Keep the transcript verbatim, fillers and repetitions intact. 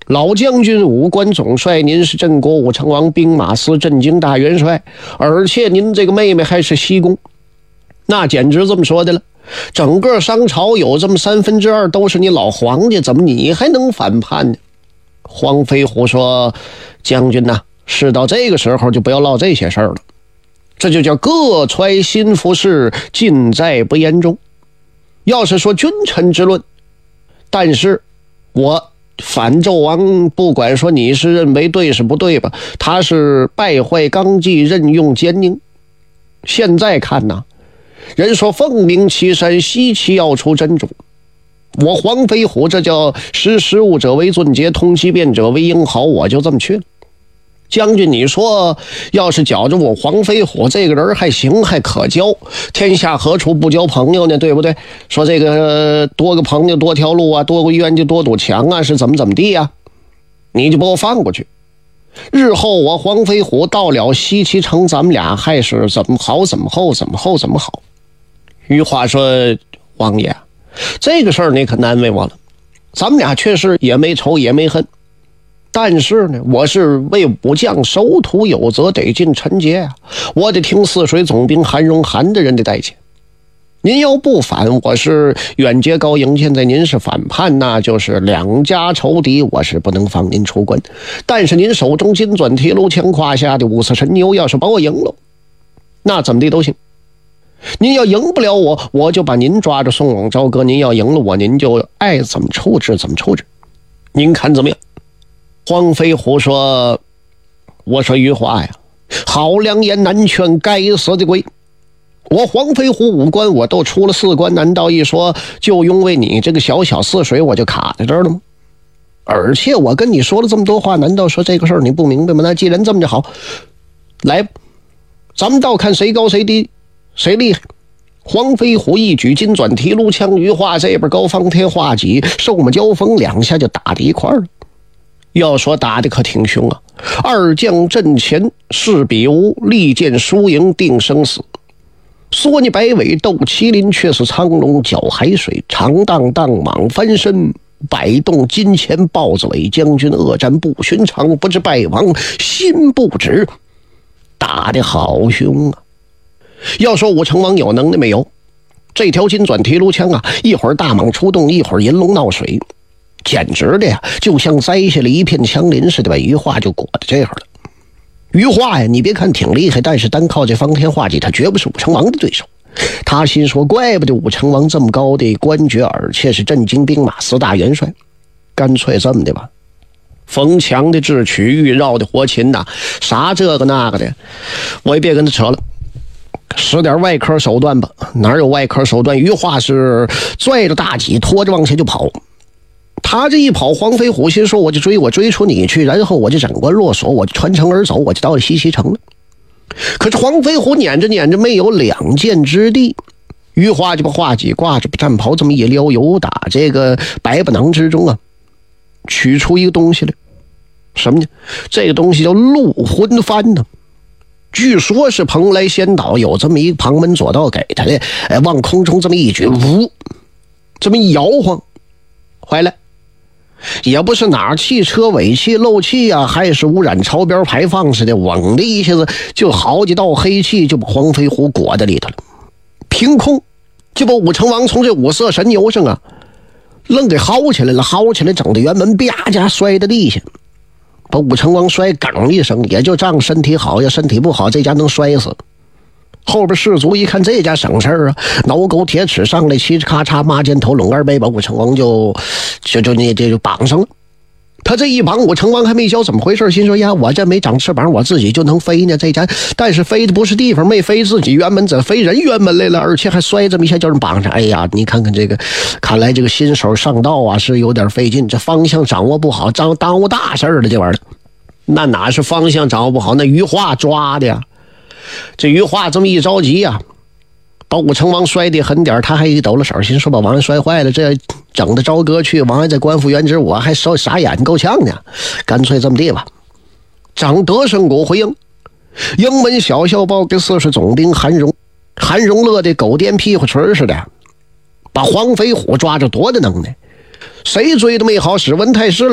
老将军、武官总帅，您是镇国武成王兵马司镇京大元帅，而且您这个妹妹还是西宫，那简直这么说的了。整个商朝有这么三分之二都是你老皇家，怎么你还能反叛呢？黄飞虎说：“将军呐、啊，事到这个时候就不要唠这些事儿了，这就叫各揣心腹事，尽在不言中。要是说君臣之论，但是我反纣王不管说你是认为对是不对吧，他是败坏纲纪，任用奸佞。现在看呐、啊，人说凤鸣岐山，西岐要出真主。我黄飞虎这叫识时务者为俊杰，通其变者为英豪，我就这么去了。将军，你说要是觉着我黄飞虎这个人还行，还可交，天下何处不交朋友呢？对不对？说这个多个朋友多条路啊，多个冤就多堵墙啊，是怎么怎么地啊？你就把我放过去。日后我黄飞虎到了西岐城，咱们俩还是怎么好怎么厚，怎么厚怎么好。余话说，王爷，这个事儿你可难为我了，咱们俩确实也没仇也没恨，但是呢，我是为武将守土有责，得尽臣节啊，我得听泗水总兵韩荣韩的人的代签。您要不反，我是远节高迎；现在您是反叛，那就是两家仇敌，我是不能放您出关。但是您手中金钻铁路枪胯下的五色神牛，要是把我赢了，那怎么地都行。您要赢不了我，我就把您抓着送往朝歌；您要赢了我，您就爱怎么处置怎么处置。您看怎么样？黄飞虎说：“我说余华呀，好良言难劝，该死的鬼！我黄飞虎五关我都出了四关，难道一说就因为你这个小小泗水我就卡在这儿了吗？而且我跟你说了这么多话，难道说这个事儿你不明白吗？那既然这么就好，来，咱们倒看谁高谁低，谁厉害。”黄飞虎一举金钻提炉枪，余华这边高方天画戟，兽马交锋，两下就打在一块儿了。要说打的可挺凶啊！二将阵前势比无，力荐输赢定生死。索尼摆尾斗麒麟，却是苍龙搅海水，长荡荡蟒翻身，摆动金钱豹子尾。将军恶战不寻常，不知败亡心不止。打得好凶啊！要说武成王有能耐没有？这条金钻提炉枪啊，一会儿大蟒出动，一会儿银龙闹水，简直的呀，就像栽下了一片枪林似的，把余华就裹得这样了。余华呀，你别看挺厉害，但是单靠这方天画戟，他绝不是武成王的对手。他心说，怪不得武成王这么高的官爵，而且是镇京兵马司大元帅。干脆这么的吧，逢强的智取，遇绕的活擒呐，啥这个那个的，我也别跟他扯了。使点外科手段吧，哪有外科手段？余华是拽着大戟拖着往前就跑。他这一跑，黄飞虎心说，我就追，我追出你去，然后我就整关落锁，我就穿城而走，我就到了西岐城了。可是黄飞虎撵着撵着没有两箭之地，余华就把画戟挂着战袍这么一撩，由打这个白不囊之中啊取出一个东西来。什么呢？这个东西叫鹿魂幡呢。据说是蓬莱仙岛有这么一个旁门左道给他的，哎，往空中这么一举，呜，这么一摇晃，坏了，也不是哪儿汽车尾气漏气啊，还是污染超标排放似的，嗡的一下子就好几道黑气就把黄飞虎裹在里头了，凭空就把武成王从这五色神牛上啊愣给薅起来了，薅起来整的辕门啪家摔在地下，把武成王摔梗一声，也就仗身体好，要身体不好这家能摔死。后边士卒一看这家省事儿啊，挠钩铁齿上来，嘁哧咔嚓抹肩头拢二背，把武成王就就就那这就绑上了。他这一绑，武成王还没晓怎么回事，心说呀，我这没长翅膀，我自己就能飞呢。这家但是飞的不是地方，没飞自己辕门，怎飞人辕门来了，而且还摔这么一下叫人绑上。哎呀，你看看这个，看来这个新手上道啊是有点费劲，这方向掌握不好，耽耽误大事了。这玩意儿，那哪是方向掌握不好，那余华抓的呀。这余华这么一着急呀，把武成王摔得狠点，他还一抖了手，心说把王爷摔坏了，这整的朝歌去，王爷在官复原职，我还稍傻眼够呛呢。干脆这么地吧，长德胜谷回应，营门小校报给四十总兵韩荣，韩荣乐的狗颠屁股锤似的，把黄飞虎抓着多的能耐，谁追都没好使。文太师